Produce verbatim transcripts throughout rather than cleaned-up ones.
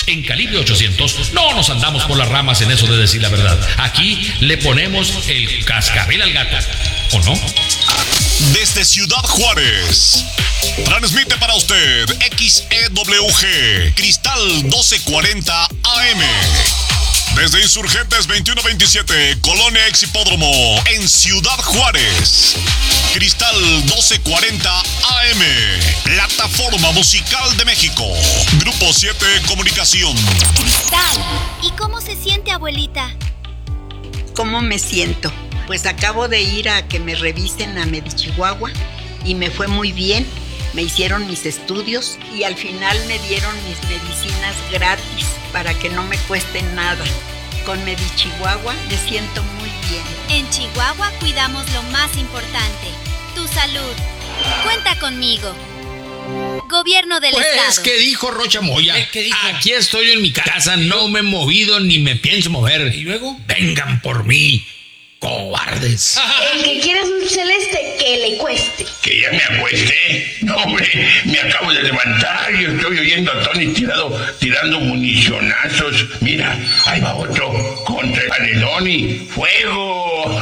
En Calibre ochocientos no nos andamos por las ramas en eso de decir la verdad. Aquí le ponemos el cascabel al gato, ¿o no? Desde Ciudad Juárez, transmite para usted X E W G, Cristal doce cuarenta A M. Desde Insurgentes veintiuno veintisiete, Colonia Ex Hipódromo, en Ciudad Juárez. Cristal doce cuarenta A M, plataforma musical de México. Grupo siete Comunicación. Cristal, ¿y cómo se siente, abuelita? ¿Cómo me siento? Pues acabo de ir a que me revisen a Medichihuahua y me fue muy bien. Me hicieron mis estudios y al final me dieron mis medicinas gratis para que no me cuesten nada. Con Medichihuahua me siento muy bien. En Chihuahua cuidamos lo más importante, tu salud. Cuenta conmigo. Gobierno del pues, Estado. Pues, ¿qué dijo Rocha Moya? ¿Qué, qué dijo? Aquí estoy en mi casa, no me he movido ni me pienso mover. ¿Y luego? Vengan por mí, cobardes. El que quiera un celeste, que le cueste. ¿Que ya me acuesté? No, hombre, me acabo de levantar y estoy oyendo a Tony tirado, tirando municionazos. Mira, ahí va otro contra el paredón y ¡fuego!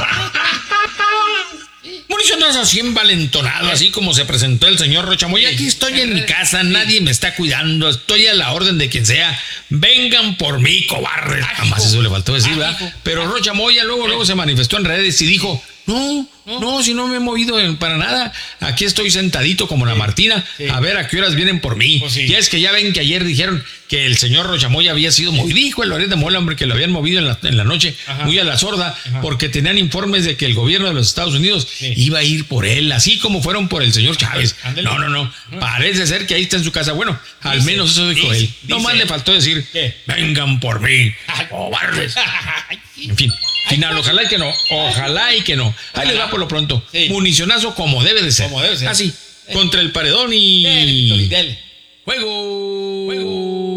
Municionazos así envalentonado, así como se presentó el señor Rocha Moya. Aquí estoy en mi casa, nadie me está cuidando, estoy a la orden de quien sea. Vengan por mí, cobardes. Jamás eso le faltó decir, ¿verdad? Pero Rocha Moya luego, luego se manifestó en redes y dijo: No, no, no, si no me he movido para nada. Aquí estoy sentadito como la sí, Martina, sí. A ver a qué horas vienen por mí. Pues sí. Y es que ya ven que ayer dijeron que el señor Rocha Moya había sido movido. Dijo el Loret de Mola, hombre, que lo habían movido en la, en la noche, ajá, muy a la sorda, ajá, porque tenían informes de que el gobierno de los Estados Unidos sí. iba a ir por él, así como fueron por el señor Chávez. Ándale. No, no, no. Ajá. Parece ser que ahí está en su casa. Bueno, dice, al menos eso dijo dice, él. No más le faltó decir: ¿qué? Vengan por mí, cobardes. En fin. Final, ojalá y que no, ojalá y que no. Ahí les va por lo pronto. Sí. Municionazo como debe de ser. Como debe ser. Así, sí. Contra el paredón y... Dele, dele. ¡Juego! ¡Juego!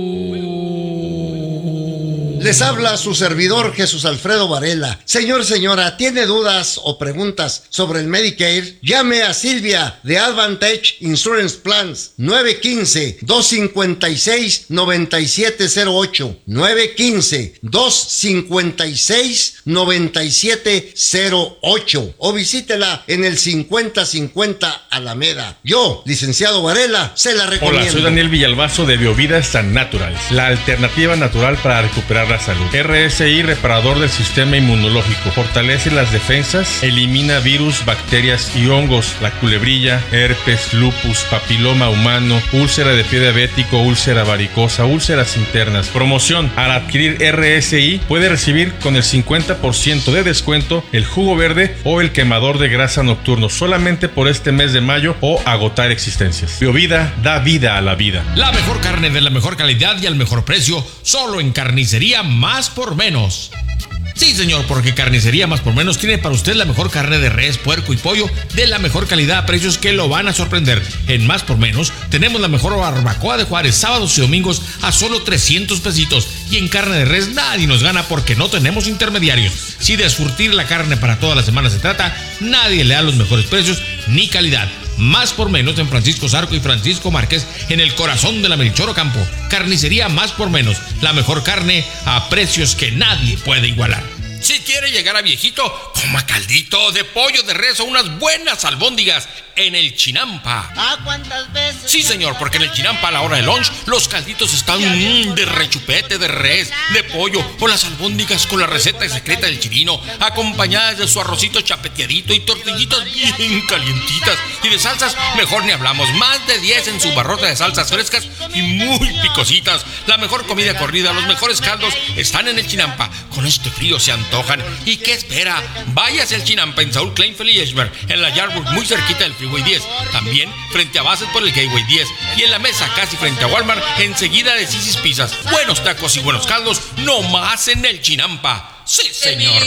Les habla su servidor Jesús Alfredo Varela. Señor, señora, ¿tiene dudas o preguntas sobre el Medicare? Llame a Silvia de Advantage Insurance Plans nueve uno cinco, dos cinco seis, nueve siete cero ocho nueve uno cinco, dos cinco seis, nueve siete cero ocho o visítela en el cincuenta cincuenta Alameda. Yo, licenciado Varela, se la recomiendo. Hola, soy Daniel Villalbazo de Biovida San Naturals, la alternativa natural para recuperar la salud. R S I, reparador del sistema inmunológico, fortalece las defensas, elimina virus, bacterias y hongos, la culebrilla, herpes, lupus, papiloma humano, úlcera de pie diabético, úlcera varicosa, úlceras internas. Promoción: al adquirir R S I puede recibir con el cincuenta por ciento de descuento el jugo verde o el quemador de grasa nocturno solamente por este mes de mayo o agotar existencias. Biovida da vida a la vida. La mejor carne de la mejor calidad y al mejor precio, solo en Carnicería Más por Menos. Sí, señor, porque Carnicería Más por Menos tiene para usted la mejor carne de res, puerco y pollo de la mejor calidad a precios que lo van a sorprender. En Más por Menos tenemos la mejor barbacoa de Juárez, sábados y domingos a solo trescientos pesitos. Y en carne de res nadie nos gana porque no tenemos intermediarios. Si de surtir la carne para toda la semana se trata, nadie le da los mejores precios ni calidad. Más por Menos en Francisco Zarco y Francisco Márquez, en el corazón de la Melchor Ocampo. Carnicería Más por Menos, la mejor carne a precios que nadie puede igualar. Si quiere llegar a viejito, coma caldito de pollo de res o unas buenas albóndigas en el Chinampa. ¿Ah, cuántas veces? Sí, señor, porque en el Chinampa a la hora de lunch los calditos están mmm, de rechupete, de res, de pollo o las albóndigas con la receta secreta del chilino, acompañadas de su arrocito chapeteadito y tortillitas bien calientitas. Y de salsas, mejor ni hablamos. Más de diez en su barrota de salsas frescas y muy picositas. La mejor comida corrida, los mejores caldos están en el Chinampa. Con este frío se antojan. ¿Y qué espera? Váyase al Chinampa en Saúl Kleinfeld y Eschberg, en la Yardburg, muy cerquita del Freeway diez. También frente a Bassett por el Gateway diez. Y en la mesa, casi frente a Walmart, enseguida de Sisi's Pizzas. Buenos tacos y buenos caldos, no más en el Chinampa. Sí, señor.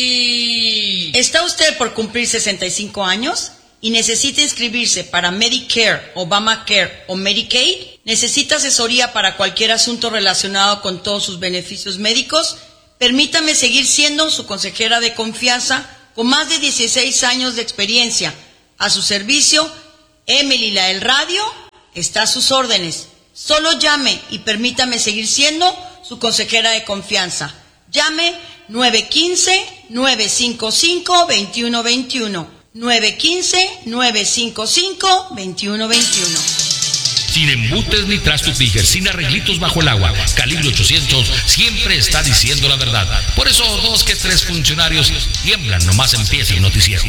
¿Está usted por cumplir sesenta y cinco años y necesita inscribirse para Medicare, Obamacare o Medicaid? ¿Necesita asesoría para cualquier asunto relacionado con todos sus beneficios médicos? Permítame seguir siendo su consejera de confianza con más de dieciséis años de experiencia. A su servicio, Emily la del radio está a sus órdenes. Solo llame y permítame seguir siendo su consejera de confianza. Llame nueve uno cinco, nueve cinco cinco, dos uno dos uno. nueve uno cinco, nueve cinco cinco, dos uno dos uno. Sin embutes ni trastos Tiger, sin arreglitos bajo el agua. Calibre ochocientos siempre está diciendo la verdad. Por eso dos que tres funcionarios tiemblan nomás empieza el noticiero.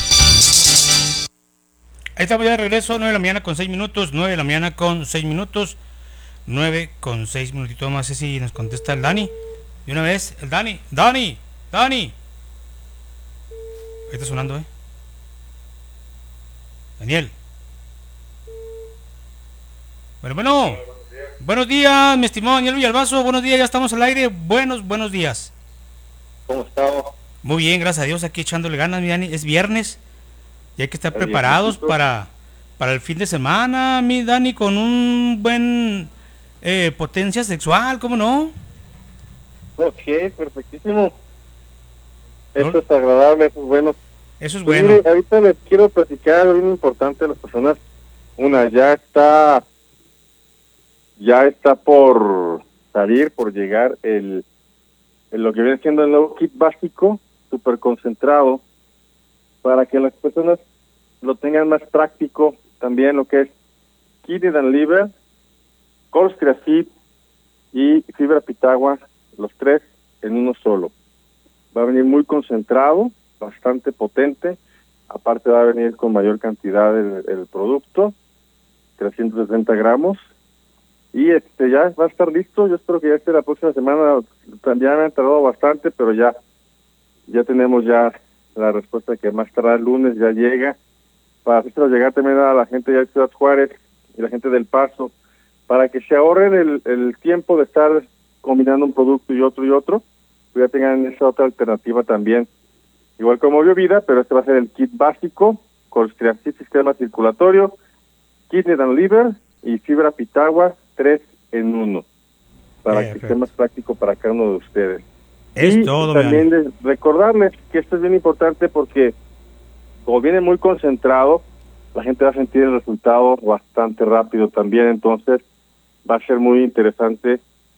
Ahí estamos ya de regreso, nueve de la mañana con seis minutos, nueve de la mañana con seis minutos, nueve con seis minutitos más. Sé si nos contesta el Dani. De una vez, el Dani, Dani, Dani. Ahí está sonando, eh. Daniel. Bueno, bueno. Buenos días, mi estimado Daniel Villalbazo. Buenos días, ya estamos al aire. Buenos, buenos días. ¿Cómo está? Muy bien, gracias a Dios, aquí echándole ganas, mi Dani. Es viernes y hay que estar preparados para, para el fin de semana, mi Dani, con un buen eh, potencia sexual, ¿cómo no? Ok, perfectísimo. Eso ¿No? es agradable, eso es bueno. Eso es pues bueno. Mire, ahorita les quiero platicar algo muy importante a las personas. Una, ya está, ya está por salir, por llegar el, el lo que viene siendo el nuevo kit básico, súper concentrado, para que las personas lo tengan más práctico. También lo que es Kidney and Liver, Colstracid y Fibra Pitagua, los tres en uno solo. Va a venir muy concentrado, bastante potente, aparte va a venir con mayor cantidad el, el producto, trescientos sesenta gramos, y este ya va a estar listo. Yo espero que ya esté la próxima semana. Ya me han tardado bastante, pero ya ya tenemos ya la respuesta que más tarde el lunes ya llega, para hacérselo llegar también a la gente de Ciudad Juárez y la gente del Paso, para que se ahorren el, el tiempo de estar combinando un producto y otro y otro, pues ya tengan esa otra alternativa también, igual como Biovida, pero este va a ser el kit básico, Colstracid sistema circulatorio, Kidney and Liver y Fibra Pitagua, tres en uno, para Perfecto. que esté más práctico para cada uno de ustedes. Es y todo, también les, recordarles que esto es bien importante porque como viene muy concentrado, la gente va a sentir el resultado bastante rápido también, entonces va a ser muy interesante.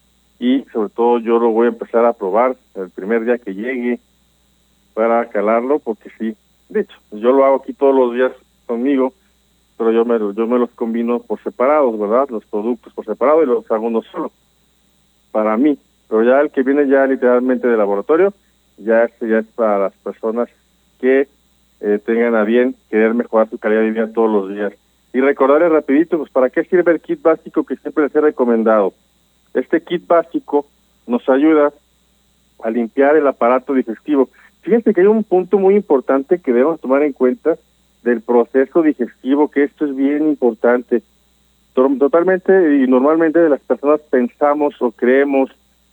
Y sobre todo yo lo voy a empezar a probar el primer día que llegue para calarlo, porque sí, de hecho, yo lo hago aquí todos los días conmigo, pero yo me, yo me los combino por separados, ¿verdad? Los productos por separado y los hago uno solo, para mí. Pero ya el que viene ya literalmente de laboratorio, ya este ya es para las personas que eh, tengan a bien querer mejorar su calidad de vida todos los días. Y recordarles rapidito, pues para qué sirve el kit básico que siempre les he recomendado. Este kit básico nos ayuda a limpiar el aparato digestivo. Fíjense que hay un punto muy importante que debemos tomar en cuenta del proceso digestivo, que esto es bien importante. Totalmente y normalmente las personas pensamos o creemos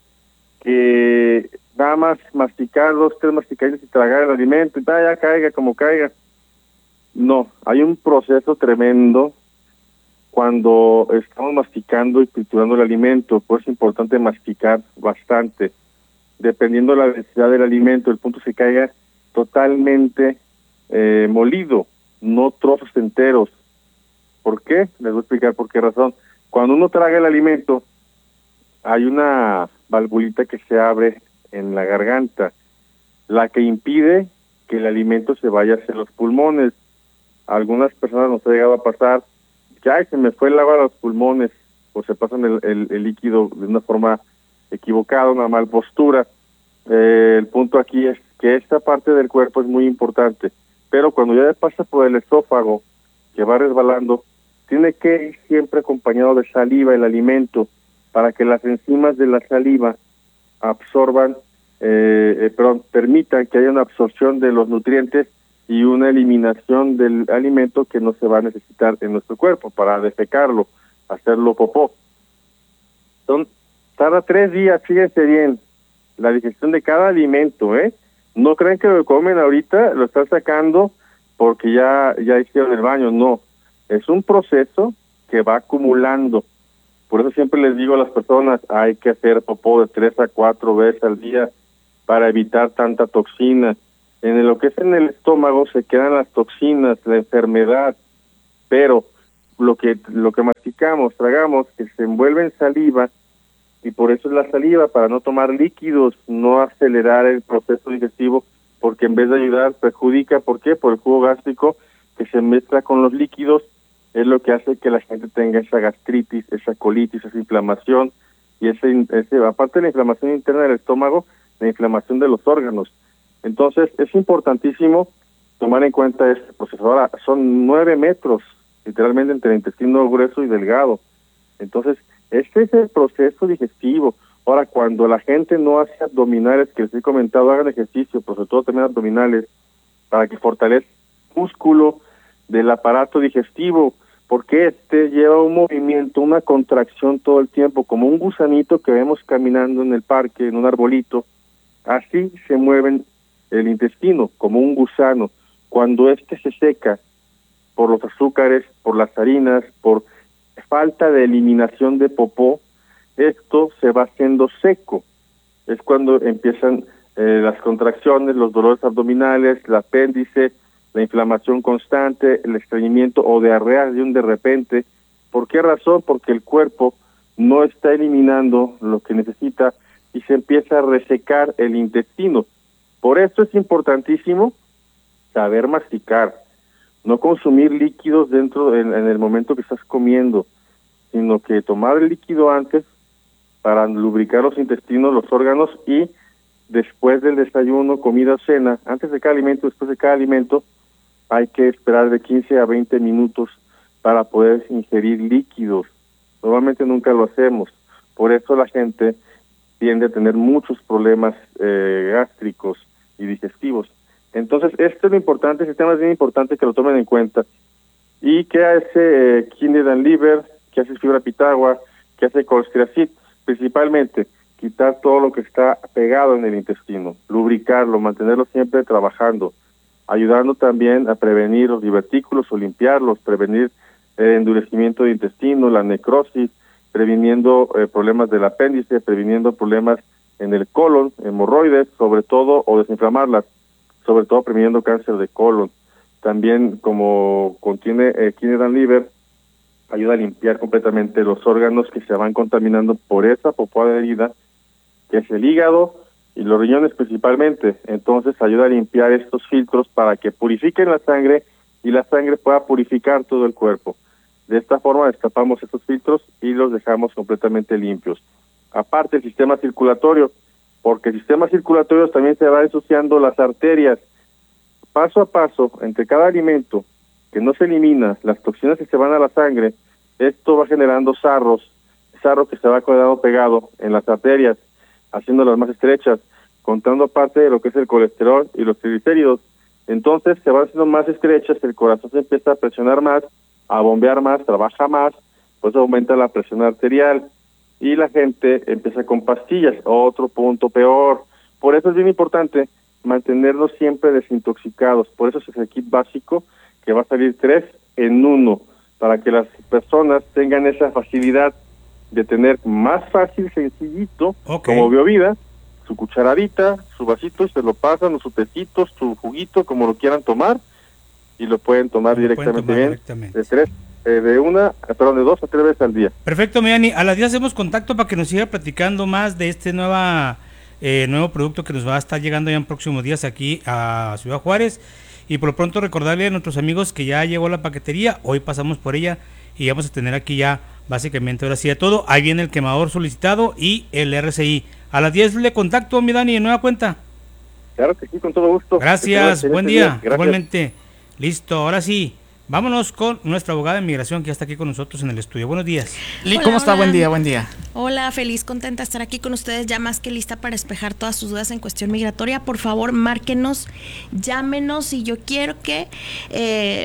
que nada más masticar dos, tres masticaditos y tragar el alimento y ya caiga como caiga. No, hay un proceso tremendo cuando estamos masticando y triturando el alimento, pues es importante masticar bastante, dependiendo de la densidad del alimento, el punto se caiga totalmente eh, molido, no trozos enteros. ¿Por qué? Les voy a explicar por qué razón. Cuando uno traga el alimento, hay una valvulita que se abre en la garganta, la que impide que el alimento se vaya hacia los pulmones. A algunas personas nos ha llegado a pasar que ay, se me fue el agua a los pulmones, o se pasan el, el, el líquido de una forma equivocada, una mal postura. Eh, el punto aquí es que esta parte del cuerpo es muy importante, pero cuando ya pasa por el esófago, que va resbalando, tiene que ir siempre acompañado de saliva el alimento, para que las enzimas de la saliva absorban, eh, eh, perdón, permitan que haya una absorción de los nutrientes y una eliminación del alimento que no se va a necesitar en nuestro cuerpo para defecarlo, hacerlo popó. Son, tarda tres días, fíjense bien, la digestión de cada alimento, ¿eh? No crean que lo comen ahorita, lo están sacando porque ya, ya hicieron el baño, no. Es un proceso que va acumulando. Por eso siempre les digo a las personas, hay que hacer popó de tres a cuatro veces al día para evitar tanta toxina. En lo que es en el estómago se quedan las toxinas, la enfermedad, pero lo que lo que masticamos, tragamos, que se envuelve en saliva, y por eso es la saliva, para no tomar líquidos, no acelerar el proceso digestivo, porque en vez de ayudar perjudica. ¿Por qué? Por el jugo gástrico que se mezcla con los líquidos, es lo que hace que la gente tenga esa gastritis, esa colitis, esa inflamación, y ese, ese aparte de la inflamación interna del estómago, la inflamación de los órganos. Entonces es importantísimo tomar en cuenta este proceso. Ahora, son nueve metros, literalmente, entre el intestino grueso y delgado. Entonces, este es el proceso digestivo. Ahora, cuando la gente no hace abdominales, que les he comentado, hagan ejercicio, pero sobre todo también abdominales, para que fortalezca el músculo del aparato digestivo, porque este lleva un movimiento, una contracción todo el tiempo, como un gusanito que vemos caminando en el parque, en un arbolito. Así se mueven el intestino, como un gusano. Cuando este se seca por los azúcares, por las harinas, por falta de eliminación de popó, esto se va haciendo seco. Es cuando empiezan eh, las contracciones, los dolores abdominales, el apéndice, la inflamación constante, el estreñimiento o diarrea de un de repente. ¿Por qué razón? Porque el cuerpo no está eliminando lo que necesita y se empieza a resecar el intestino. Por eso es importantísimo saber masticar, no consumir líquidos dentro en, en el momento que estás comiendo, sino que tomar el líquido antes para lubricar los intestinos, los órganos, y después del desayuno, comida o cena, antes de cada alimento, después de cada alimento, hay que esperar de quince a veinte minutos para poder ingerir líquidos. Normalmente nunca lo hacemos, por eso la gente tiende a tener muchos problemas eh, gástricos y digestivos. Entonces, esto es lo importante, este tema es bien importante que lo tomen en cuenta. ¿Y qué hace eh, Kidney and Liver? ¿Qué hace Fibra Pitagua? ¿Qué hace Colstriacid? Principalmente, quitar todo lo que está pegado en el intestino, lubricarlo, mantenerlo siempre trabajando, ayudando también a prevenir los divertículos o limpiarlos, prevenir el endurecimiento del intestino, la necrosis, previniendo eh, problemas del apéndice, previniendo problemas en el colon, hemorroides, sobre todo, o desinflamarlas, sobre todo previniendo cáncer de colon. También, como contiene eh, Kidney and Liver, ayuda a limpiar completamente los órganos que se van contaminando por esa popó adherida, que es el hígado y los riñones principalmente. Entonces ayuda a limpiar estos filtros para que purifiquen la sangre y la sangre pueda purificar todo el cuerpo. De esta forma destapamos estos filtros y los dejamos completamente limpios. Aparte, el sistema circulatorio, porque el sistema circulatorio también se va ensuciando las arterias. Paso a paso, entre cada alimento que no se elimina, las toxinas que se van a la sangre, esto va generando sarros, sarro que se va quedando pegado en las arterias, haciéndolas más estrechas, contando aparte de lo que es el colesterol y los triglicéridos. Entonces se van haciendo más estrechas, el corazón se empieza a presionar más, a bombear más, trabaja más, pues aumenta la presión arterial y la gente empieza con pastillas, otro punto peor. Por eso es bien importante mantenernos siempre desintoxicados. Por eso es el kit básico que va a salir tres en uno, para que las personas tengan esa facilidad de tener más fácil, sencillito, okay, como Biovida, su cucharadita, su vasito, se lo pasan, o su tecito, su juguito, como lo quieran tomar, y lo pueden tomar lo directamente pueden tomar bien, directamente. de tres, eh, de una, perdón, de dos a tres veces al día. Perfecto, Miani, a las diez hacemos contacto para que nos siga platicando más de este nueva, eh, nuevo producto que nos va a estar llegando ya en próximos días aquí a Ciudad Juárez. Y por lo pronto recordarle a nuestros amigos que ya llegó la paquetería, hoy pasamos por ella y vamos a tener aquí ya básicamente ahora sí de todo. Ahí viene el quemador solicitado y el R C I. A las diez le contacto, mi Dani, de nueva cuenta. Claro que sí, con todo gusto. Gracias, buen día. día. Igualmente. Listo, ahora sí. Vámonos con nuestra abogada de inmigración que ya está aquí con nosotros en el estudio. Buenos días. Hola, ¿cómo está? Hola. Buen día, buen día. Hola, feliz, contenta de estar aquí con ustedes, ya más que lista para despejar todas sus dudas en cuestión migratoria. Por favor, márquenos, llámenos y yo quiero que... Eh,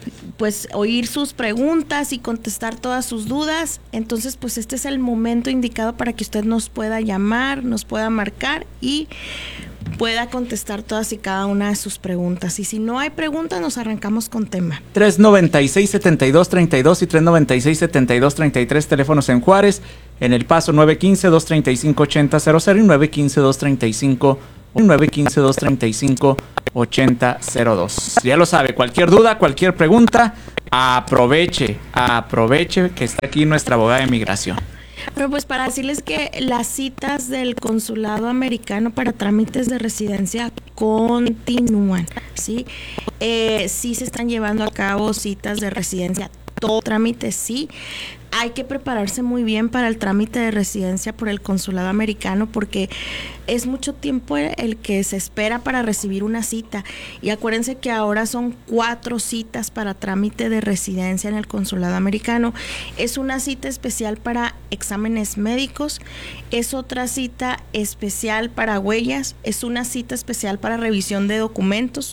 pues oír sus preguntas y contestar todas sus dudas. Entonces pues este es el momento indicado para que usted nos pueda llamar, nos pueda marcar y pueda contestar todas y cada una de sus preguntas. Y si no hay preguntas, nos arrancamos con tema. tres noventa y seis, setenta y dos treinta y dos y tres noventa y seis, setenta y dos treinta y tres, teléfonos en Juárez, en El Paso nueve uno cinco, dos tres cinco, ocho cero cero cero y nueve uno cinco, dos tres cinco, nueve uno cinco, dos tres cinco, ocho cero cero dos. Ya lo sabe, cualquier duda, cualquier pregunta, aproveche, aproveche que está aquí nuestra abogada de migración. Pero pues para decirles que las citas del consulado americano para trámites de residencia continúan, ¿sí? Eh, sí se están llevando a cabo citas de residencia, todo trámite sí. Hay que prepararse muy bien para el trámite de residencia por el consulado americano porque es mucho tiempo el que se espera para recibir una cita. Y acuérdense que ahora son cuatro citas para trámite de residencia en el consulado americano. Es una cita especial para exámenes médicos, es otra cita especial para huellas, es una cita especial para revisión de documentos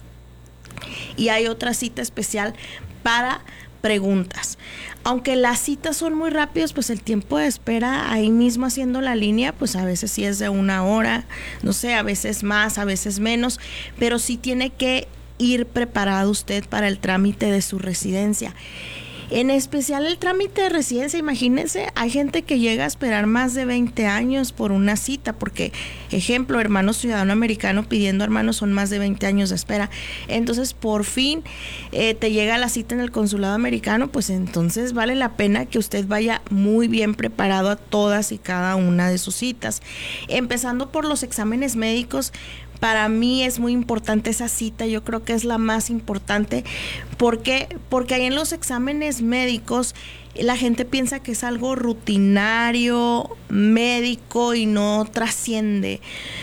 y hay otra cita especial para preguntas. Aunque las citas son muy rápidas, pues el tiempo de espera ahí mismo haciendo la línea, pues a veces sí es de una hora, no sé, a veces más, a veces menos, pero sí tiene que ir preparado usted para el trámite de su residencia. En especial el trámite de residencia, imagínense, hay gente que llega a esperar más de veinte años por una cita, porque, ejemplo, hermano ciudadano americano pidiendo hermanos son más de veinte años de espera. Entonces, por fin eh, te llega la cita en el consulado americano, pues entonces vale la pena que usted vaya muy bien preparado a todas y cada una de sus citas. Empezando por los exámenes médicos. Para mí es muy importante esa cita, yo creo que es la más importante. ¿Por qué? Porque ahí en los exámenes médicos la gente piensa que es algo rutinario, médico y no trasciende.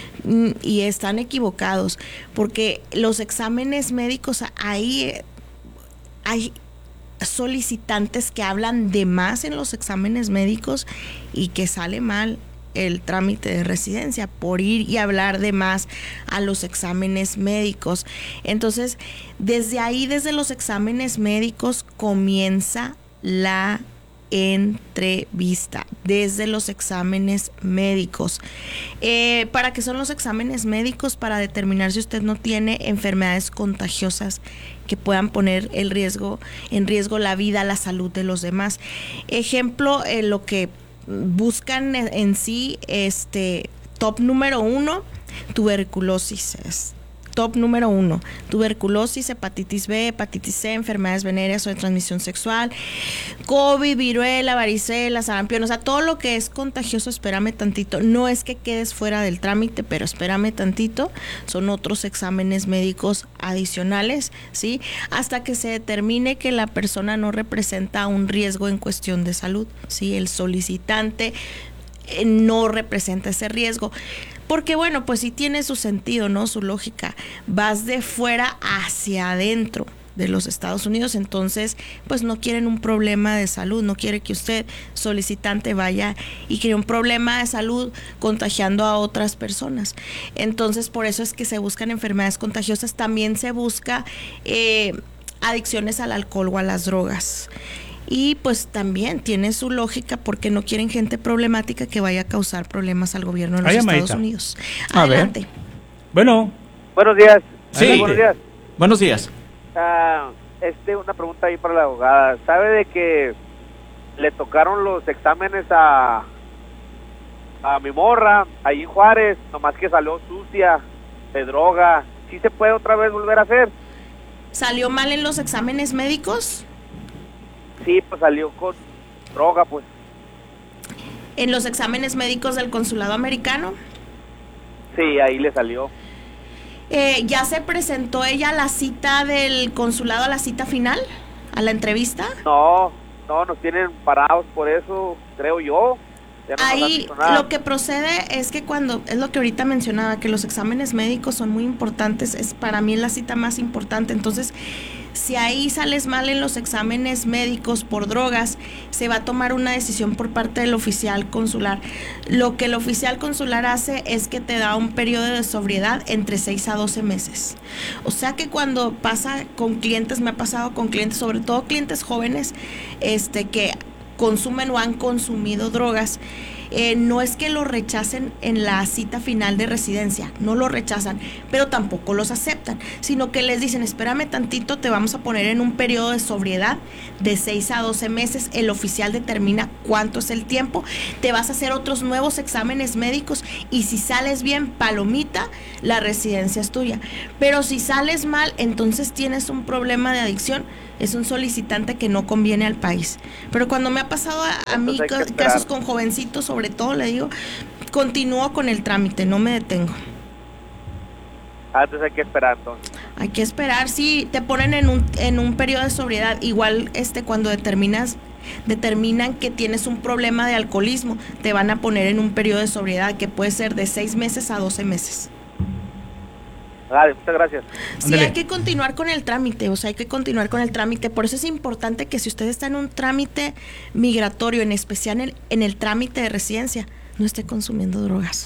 Y están equivocados, porque los exámenes médicos ahí hay solicitantes que hablan de más en los exámenes médicos y que sale mal el trámite de residencia por ir y hablar de más a los exámenes médicos. Entonces, desde ahí, desde los exámenes médicos, comienza la entrevista, desde los exámenes médicos. Eh, ¿Para qué son los exámenes médicos? Para determinar si usted no tiene enfermedades contagiosas que puedan poner el riesgo, en riesgo la vida, la salud de los demás. Ejemplo, eh, lo que buscan en sí, este top número uno, tuberculosis. Es top número uno, tuberculosis, hepatitis B, hepatitis C, enfermedades venéreas o de transmisión sexual, COVID, viruela, varicela, sarampión, o sea, todo lo que es contagioso, espérame tantito. No es que quedes fuera del trámite, pero espérame tantito. Son otros exámenes médicos adicionales, ¿sí? Hasta que se determine que la persona no representa un riesgo en cuestión de salud, ¿sí? El solicitante eh, no representa ese riesgo. Porque bueno, pues sí tiene su sentido, ¿no? Su lógica. Vas de fuera hacia adentro de los Estados Unidos, entonces pues no quieren un problema de salud, no quiere que usted, solicitante, vaya y cree un problema de salud contagiando a otras personas. Entonces por eso es que se buscan enfermedades contagiosas. También se busca eh, adicciones al alcohol o a las drogas. Y pues también tiene su lógica porque no quieren gente problemática que vaya a causar problemas al gobierno de los Ay, Estados Amaita. Unidos. A Adelante. ver. Bueno. Buenos días. Sí. Buenos días. Buenos días. Ah, este, una pregunta ahí para la abogada. ¿Sabe de que le tocaron los exámenes a a mi morra ahí en Juárez, nomás que salió sucia de droga? ¿Sí se puede otra vez volver a hacer? ¿Salió mal en los exámenes médicos? Sí, pues salió con droga, pues. ¿En los exámenes médicos del consulado americano? Sí, ahí le salió. Eh, ¿Ya se presentó ella a la cita del consulado, a la cita final, a la entrevista? No, no, nos tienen parados por eso, creo yo. Ya no nos han Ahí dicho nada. lo que procede es que cuando, es lo que ahorita mencionaba, que los exámenes médicos son muy importantes, es para mí la cita más importante. Entonces, si ahí sales mal en los exámenes médicos por drogas, se va a tomar una decisión por parte del oficial consular. Lo que el oficial consular hace es que te da un periodo de sobriedad entre seis a doce meses. O sea que cuando pasa con clientes, me ha pasado con clientes, sobre todo clientes jóvenes, este que consumen o han consumido drogas, eh, no es que lo rechacen en la cita final de residencia, no lo rechazan, pero tampoco los aceptan, sino que les dicen, espérame tantito, te vamos a poner en un periodo de sobriedad de seis a doce meses, el oficial determina cuánto es el tiempo, te vas a hacer otros nuevos exámenes médicos y si sales bien, palomita, la residencia es tuya, pero si sales mal, entonces tienes un problema de adicción, Es un solicitante que no conviene al país. Pero cuando me ha pasado a, a mí ca- casos con jovencitos, sobre todo, le digo, continúo con el trámite, no me detengo. Ah, entonces hay que esperar entonces. Hay que esperar, sí, te ponen en un, en un periodo de sobriedad, igual este cuando determinas, determinan que tienes un problema de alcoholismo, te van a poner en un periodo de sobriedad que puede ser de seis meses a doce meses. Vale, muchas gracias. Sí, Andale. Hay que continuar con el trámite, o sea, hay que continuar con el trámite. Por eso es importante que si usted está en un trámite migratorio, en especial en el, en el trámite de residencia, no esté consumiendo drogas.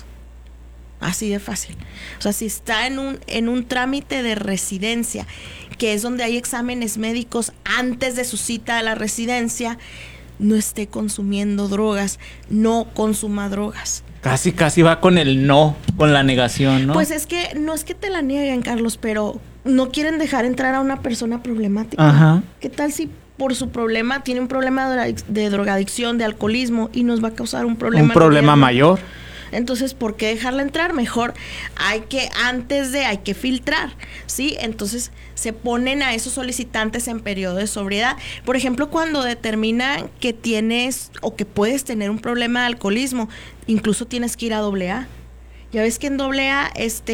Así de fácil. O sea, si está en un, en un trámite de residencia, que es donde hay exámenes médicos antes de su cita a la residencia, no esté consumiendo drogas, no consuma drogas. Casi, casi va con el no, con la negación, ¿no? Pues es que no es que te la nieguen, Carlos, pero no quieren dejar entrar a una persona problemática. Ajá. ¿Qué tal si por su problema tiene un problema de, de drogadicción, de alcoholismo y nos va a causar un problema? Un problema mayor. Entonces, ¿por qué dejarla entrar? Mejor hay que, antes de, hay que filtrar, ¿sí? Entonces, se ponen a esos solicitantes en periodo de sobriedad. Por ejemplo, cuando determinan que tienes o que puedes tener un problema de alcoholismo, incluso tienes que ir a doble A. Ya ves que en doble A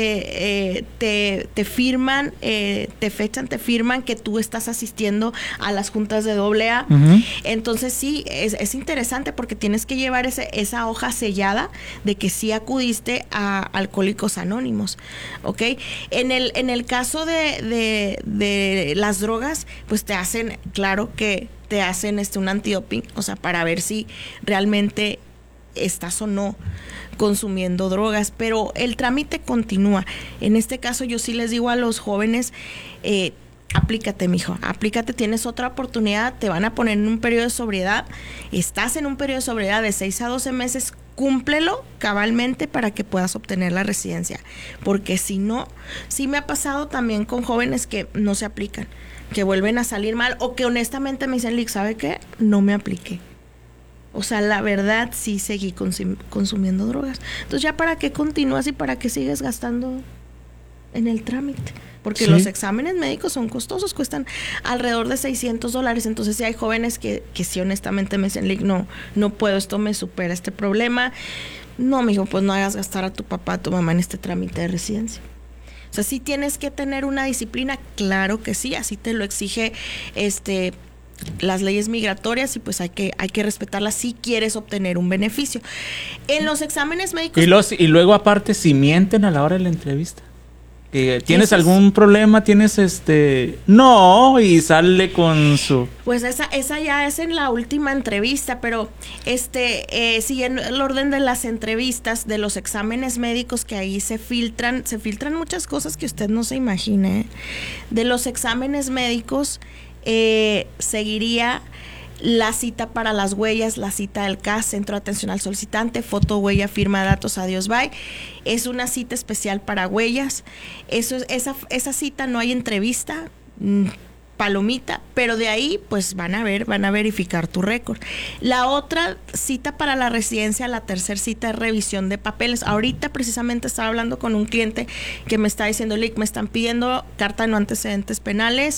este, eh, te, te firman, eh, te fechan, te firman que tú estás asistiendo a las juntas de doble A. Uh-huh. Entonces sí, es, es interesante porque tienes que llevar ese, esa hoja sellada de que sí acudiste a Alcohólicos Anónimos, ¿ok? En el, en el caso de, de, de las drogas, pues te hacen, claro que te hacen este, un antidoping, o sea, para ver si realmente estás o no consumiendo drogas, pero el trámite continúa. En este caso yo sí les digo a los jóvenes, eh, aplícate, mijo, aplícate, tienes otra oportunidad, te van a poner en un periodo de sobriedad, estás en un periodo de sobriedad de seis a doce meses, cúmplelo cabalmente para que puedas obtener la residencia, porque si no, sí me ha pasado también con jóvenes que no se aplican, que vuelven a salir mal, o que honestamente me dicen, Lick, ¿sabe qué? No me apliqué. O sea, la verdad, sí seguí consum- consumiendo drogas. Entonces, ¿ya para qué continúas y para qué sigues gastando en el trámite? Porque ¿sí? Los exámenes médicos son costosos, cuestan alrededor de seiscientos dólares. Entonces, sí hay jóvenes que, que sí honestamente me dicen, Lick, no, no puedo, esto me supera este problema. No, mijo, pues no hagas gastar a tu papá, a tu mamá en este trámite de residencia. O sea, sí tienes que tener una disciplina, claro que sí, así te lo exige este... las leyes migratorias y pues hay que hay que respetarlas si quieres obtener un beneficio. En los exámenes médicos... Y, los, y luego aparte si mienten a la hora de la entrevista. Que ¿tienes algún es? problema? ¿Tienes este...? No, y sale con su... Pues esa esa ya es en la última entrevista, pero este eh, siguiendo el orden de las entrevistas, de los exámenes médicos que ahí se filtran, se filtran muchas cosas que usted no se imagine, ¿eh? De los exámenes médicos... Eh, seguiría la cita para las huellas, la cita del C A S, Centro de Atención al Solicitante, foto, huella, firma, datos, adiós, bye. Es una cita especial para huellas. Eso, esa, esa cita no hay entrevista, mmm, palomita, pero de ahí pues van a ver, van a verificar tu récord. La otra cita para la residencia, la tercera cita es revisión de papeles. Ahorita precisamente estaba hablando con un cliente que me está diciendo, Lick, me están pidiendo carta de no antecedentes penales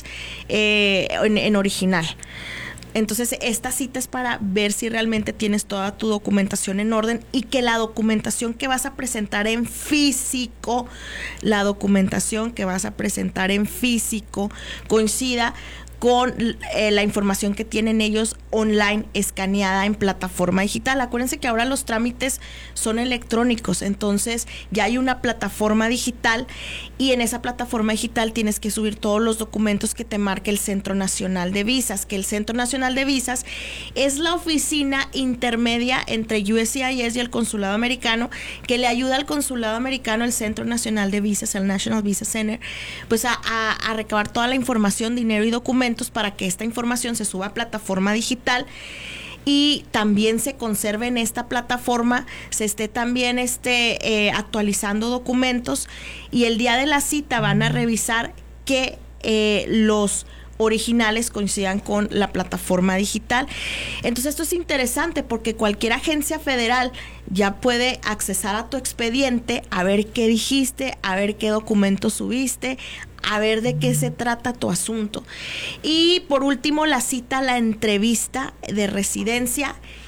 eh, en, en original. Entonces, esta cita es para ver si realmente tienes toda tu documentación en orden y que la documentación que vas a presentar en físico, la documentación que vas a presentar en físico coincida con eh, la información que tienen ellos online escaneada en plataforma digital. Acuérdense que ahora los trámites son electrónicos, entonces ya hay una plataforma digital y en esa plataforma digital tienes que subir todos los documentos que te marque el Centro Nacional de Visas, que el Centro Nacional de Visas es la oficina intermedia entre U S C I S y el Consulado Americano, que le ayuda al Consulado Americano, el Centro Nacional de Visas, el National Visa Center, pues a, a, a recabar toda la información, dinero y documentos para que esta información se suba a plataforma digital y también se conserve en esta plataforma, se esté también este, eh, actualizando documentos y el día de la cita van a revisar que eh, los originales coincidan con la plataforma digital. Entonces esto es interesante porque cualquier agencia federal ya puede accesar a tu expediente, a ver qué dijiste, a ver qué documentos subiste, a ver de qué se trata tu asunto. Y por último, la cita a la entrevista de residencia